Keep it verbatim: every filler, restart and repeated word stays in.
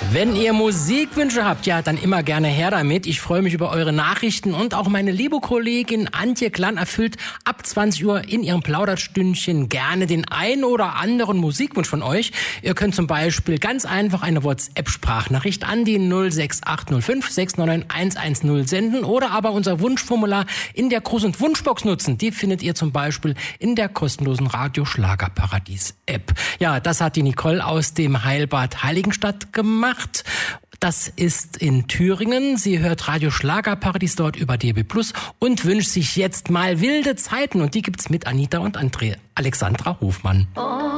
Wenn ihr Musikwünsche habt, ja, dann immer gerne her damit. Ich freue mich über eure Nachrichten und auch meine liebe Kollegin Antje Klann erfüllt ab zwanzig Uhr in ihrem Plauderstündchen gerne den ein oder anderen Musikwunsch von euch. Ihr könnt zum Beispiel ganz einfach eine WhatsApp-Sprachnachricht an die null sechs acht null fünf sechs neun neun eins eins null senden oder aber unser Wunschformular in der Gruß- und Wunschbox nutzen. Die findet ihr zum Beispiel in der kostenlosen Radio Schlagerparadies App. Ja, das hat die Nicole aus dem Heilbad Heiligenstadt gemacht. Das ist in Thüringen. Sie hört Radio Schlagerparadies dort über D A B plus und wünscht sich jetzt mal wilde Zeiten. Und die gibt's mit Anita und André. Alexandra Hofmann. Oh.